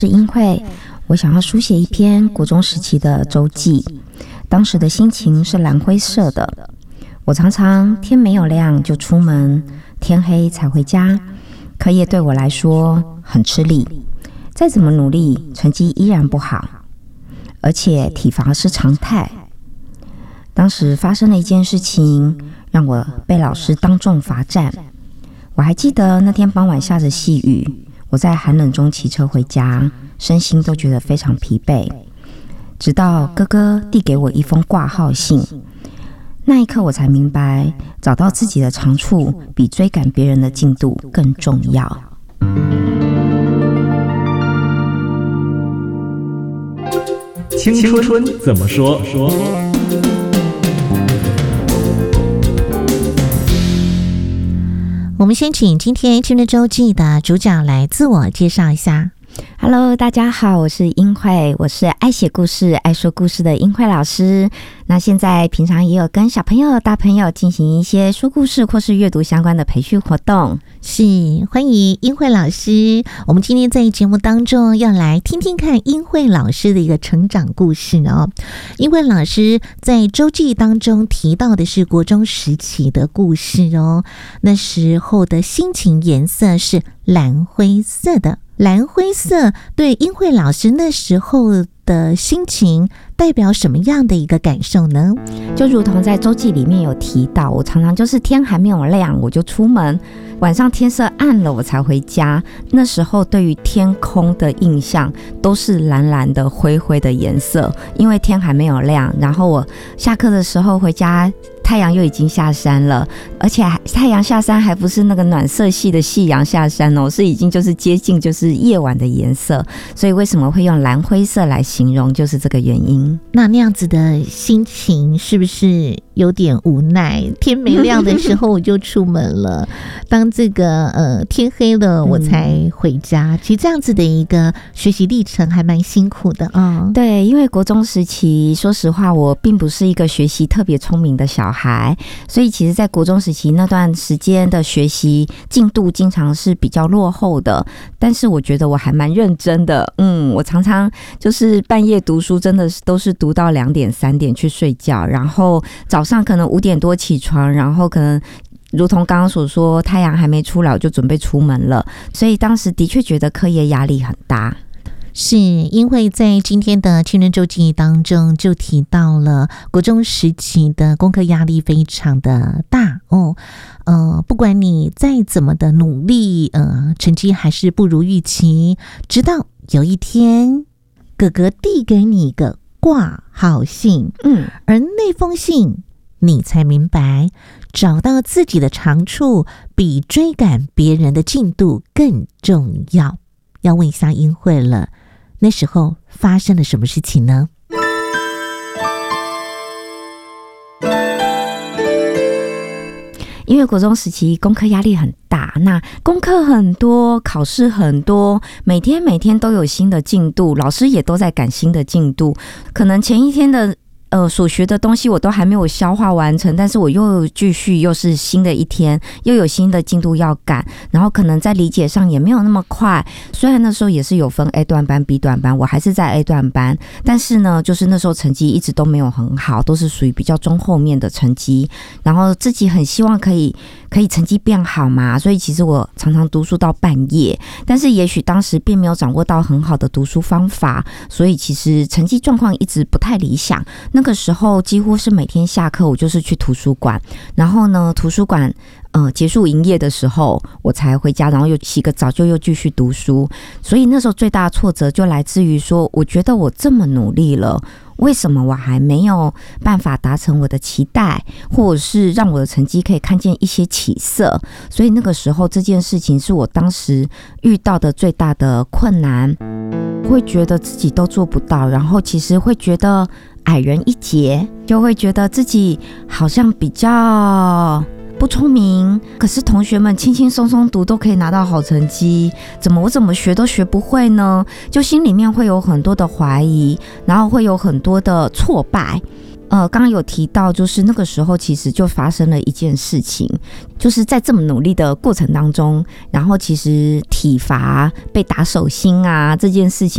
是因为我想要书写一篇国中时期的周记，当时的心情是蓝灰色的。我常常天没有亮就出门，天黑才回家，课业对我来说很吃力，再怎么努力，成绩依然不好，而且体罚是常态。当时发生了一件事情，让我被老师当众罚站。我还记得那天傍晚下着细雨，我在寒冷中骑车回家，身心都觉得非常疲惫。直到哥哥递给我一封挂号信，那一刻我才明白，找到自己的长处比追赶别人的进度更重要。 青春怎么说？ 我们先请今天青春周记的主角来自我介绍一下。 Hello， 大家好，我是英慧，我是爱写故事、爱说故事的英慧老师。那现在平常也有跟小朋友、大朋友进行一些说故事或是阅读相关的培训活动。 是，欢迎英慧老师。我们今天在节目当中要来听听看英慧老师的一个成长故事哦。英慧老师在周记当中提到的是国中时期的故事哦，那时候的心情颜色是蓝灰色的。蓝灰色对英慧老师那时候的心情代表什么样的一个感受呢？ 就如同在周记里面有提到，我常常就是天还没有亮我就出门，晚上天色暗了我才回家。那时候对于天空的印象都是蓝蓝的灰灰的颜色，因为天还没有亮，然后我下课的时候回家，太阳又已经下山了，而且太阳下山还不是那个暖色系的夕阳下山哦，是已经就是接近就是夜晚的颜色，所以为什么会用蓝灰色来形容，就是这个原因。 那样子的心情是不是有点无奈？天没亮的时候我就出门了，当这个天黑了我才回家。其实这样子的一个学习历程还蛮辛苦的啊。 对，因为国中时期，说实话，我并不是一个学习特别聪明的小孩，所以其实在国中时期那段时间的学习进度经常是比较落后的，但是我觉得我还蛮认真的。我常常就是半夜读书，真的都是读到2点3点去睡觉，然后早上可能5点多起床，然后可能如同刚刚所说，太阳还没出来我就准备出门了，所以当时的确觉得课业压力很大。 是因为在今天的青春周记当中就提到了国中时期的功课压力非常的大哦，不管你再怎么的努力，成绩还是不如预期，直到有一天哥哥递给你一个挂号信，而那封信你才明白，找到自己的长处比追赶别人的进度更重要。要问一下英慧了，那时候发生了什么事情呢？ 因为国中时期功课压力很大，那功课很多，考试很多，每天都有新的进度，老师也都在赶新的进度，可能前一天的所学的东西我都还没有消化完成，但是我又继续又是新的一天，又有新的进度要赶，然后可能在理解上也没有那么快。虽然那时候也是有分 A 段班 B 段班，我还是在 A 段班，但是呢就是那时候成绩一直都没有很好，都是属于比较中后面的成绩，然后自己很希望可以成绩变好嘛，所以其实我常常读书到半夜，但是也许当时并没有掌握到很好的读书方法，所以其实成绩状况一直不太理想。那个时候几乎是每天下课我就是去图书馆，然后呢图书馆结束营业的时候我才回家，然后又洗个澡就又继续读书。所以那时候最大的挫折就来自于说，我觉得我这么努力了，为什么我还没有办法达成我的期待，或者是让我的成绩可以看见一些起色。所以那个时候这件事情是我当时遇到的最大的困难，会觉得自己都做不到，然后其实会觉得矮人一截，就会觉得自己好像比较不聪明，可是同学们轻轻松松读都可以拿到好成绩，我怎么学都学不会呢？就心里面会有很多的怀疑，然后会有很多的挫败。 刚刚有提到，就是那个时候其实就发生了一件事情，就是在这么努力的过程当中，然后其实体罚、被打手心啊这件事情。